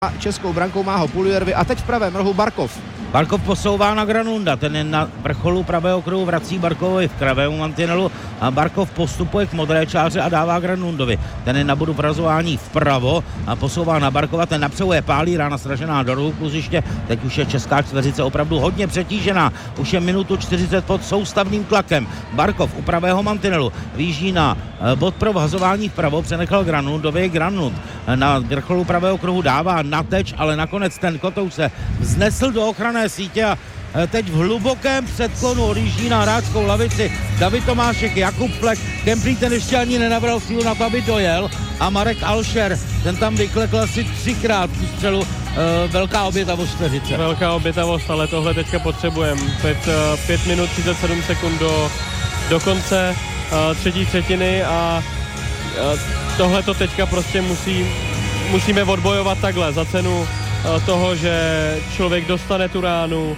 českou brankou, má ho Puljujärvi a teď v pravém rohu Barkov. Barkov posouvá na Granlunda, ten je na vrcholu pravého kruhu, vrací Barkovovi v kravému mantinelu a Barkov postupuje k modré čáře a dává Granlundovi. Ten je na bodu vrazování vpravo a posouvá na Barkova, ten napřehuje, pálí, rána sražená do rohu kluziště. Teď už je česká čtveřice opravdu hodně přetížená, už je minutu 40 pod soustavným tlakem. Barkov u pravého mantinelu výjíždí na bod pro vhazování vpravo, přenechal Granlundovi, Granlund na vrcholu pravého kruhu dává na teč, ale nakonec ten Kotouč se vznesl do ochranné sítě a teď v hlubokém předklonu odjíždí na hráčskou lavici David Tomášek, Jakub Flek, Kemplík ten ještě ani nenabral sílu na to, aby dojel a Marek Alšer, ten tam vyklekl asi 3krát tu střelu, velká obětavost čtveřice. Velká obětavost, ale tohle teďka potřebujeme. 5 minut 37 sekund do konce třetí třetiny a tohle to teďka prostě musíme odbojovat takhle za cenu toho, že člověk dostane tu ránu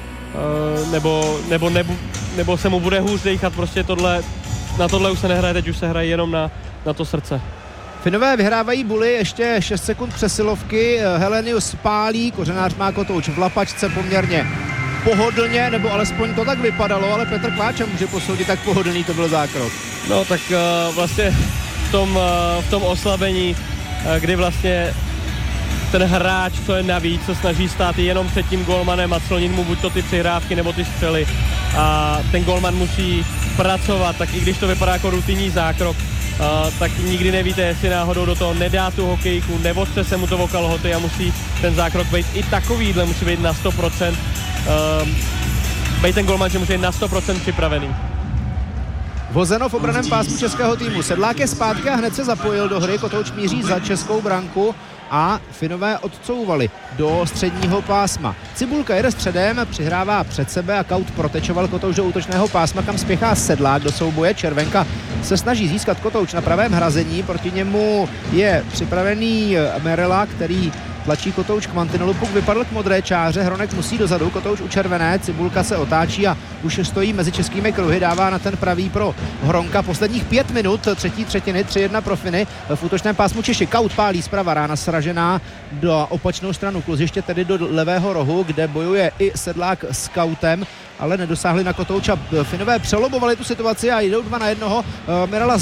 nebo se mu bude hůř dýchat, prostě na tohle už se nehraje, teď už se hraje jenom na to srdce. Finové vyhrávají Bully, ještě 6 sekund přesilovky, Helenius pálí, Kořenář má Kotouč v lapačce poměrně pohodlně, nebo alespoň to tak vypadalo, ale Petr Kváča může posoudit, tak pohodlný to byl zákrok. No tak vlastně v tom oslabení, kdy vlastně ten hráč, co je navíc, se snaží stát jenom před tím golmanem a clonit mu buď to ty přihrávky nebo ty střely a ten golman musí pracovat, tak i když to vypadá jako rutinní zákrok, tak nikdy nevíte, jestli náhodou do toho nedá tu hokejku, nevodce se mu to o kalhoty a musí ten zákrok být i takovýhle, musí být na 100%, být ten golman, že musí být na 100% připravený. Vozeno v obraném pásmu českého týmu. Sedlák je zpátky a hned se zapojil do hry. Kotouč míří za českou branku a Finové odcouvali do středního pásma. Cibulka jede středem, přihrává před sebe a Kaut protečoval Kotouč do útočného pásma, kam spěchá Sedlák do souboje. Červenka se snaží získat Kotouč na pravém hrazení, proti němu je připravený Merela, který tlačí Kotouč k mantinelu, puk vypadl k modré čáře, Hronek musí dozadu, Kotouč u červené, Cibulka se otáčí a už stojí mezi českými kruhy, dává na ten pravý pro Hronka. Posledních 5 minut třetí třetiny, 3-1 pro Finy. V útočném pásmu Češi, Kaut pálí zprava, rána sražená do opačnou stranu kluziště, tedy do levého rohu, kde bojuje i Sedlák s Kautem, ale nedosáhli na Kotouča. Finové přelobovali tu situaci a jdou 2-1. Merela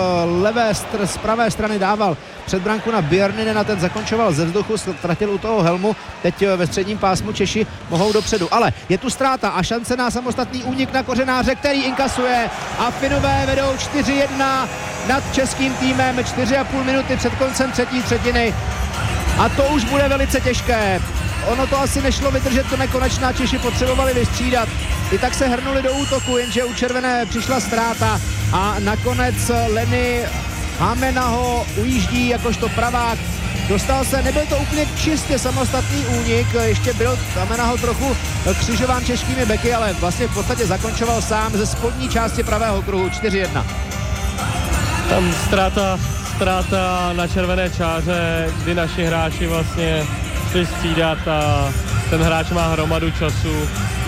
z pravé strany dával před branku na Björninen a ten zakončoval ze vzduchu, ztratil u toho helmu. Teď ve středním pásmu Češi mohou dopředu, ale je tu ztráta a šance na samostatný únik na Kořenáře, který inkasuje a Finové vedou 4-1 nad českým týmem 4,5 minuty před koncem třetí třetiny a to už bude velice těžké. Ono to asi nešlo vydržet to nekonečná, Češi potřebovali vystřídat. I tak se hrnuli do útoku, jenže u červené přišla ztráta a nakonec Lenny Hamena ho ujíždí jakožto pravák. Dostal se, nebyl to úplně čistě samostatný únik, ještě byl Hamena ho trochu křižován českými beky, ale vlastně v podstatě zakončoval sám ze spodní části pravého kruhu 4-1. Tam ztráta na červené čáře, kdy naši hráči vlastně šli střídat a ten hráč má hromadu času.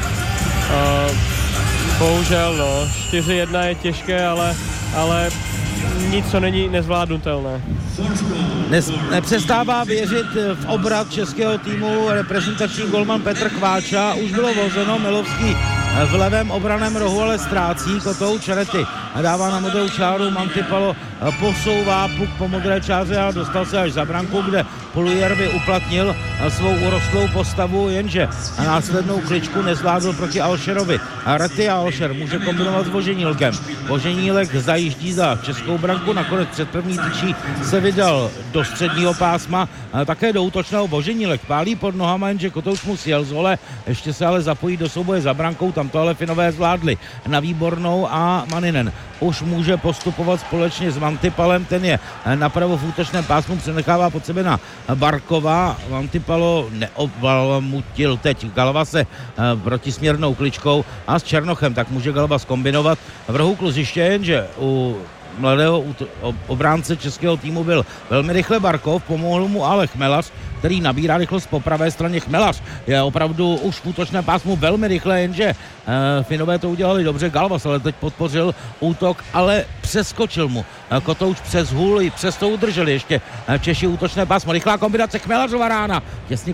Bohužel, 4-1 je těžké, ale nic, co není nezvládnutelné. Nepřestává věřit v obrat českého týmu reprezentační golman Petr Kváča. Už bylo vozeno, Milovský v levém obraném rohu, ale ztrácí Kotouč, Rety dává na modrou čáru, Mantipalo posouvá puk po modré čáře a dostal se až za branku, kde Puljujärvi uplatnil svou urostlou postavu, jenže následnou kličku nezvládl proti Alšerovi. Rety a Alšer může kombinovat s Voženílkem. Voženílek zajíždí za českou branku, nakonec před první tyčí se vydal do středního pásma, také do útočného. Voženílek pálí pod nohama, jenže Kotouč mu sjel z hole, ještě se ale zapojí do souboje za brankou, tam to ale Finové zvládli na Výbornou a Maninen už může postupovat společně s Mantipalem, ten je napravo v útočném pásmu, přenechává pod sebe na Barkova. Mantipalo neobvalmutil teď Galvase protisměrnou kličkou a s Černochem, tak může Galva zkombinovat v rohu kluziště, jenže u mladého obránce českého týmu byl velmi rychle Barkov, pomohl mu ale Chmelař, který nabírá rychlost po pravé straně. Chmelař je opravdu už v útočném pásmu velmi rychle, jenže Finové to udělali dobře. Galvas ale teď podpořil útok, ale přeskočil mu Kotouč přes hůl, i přesto udrželi ještě Češi útočné pásmo. Rychlá kombinace Chmelařova rána. Těsně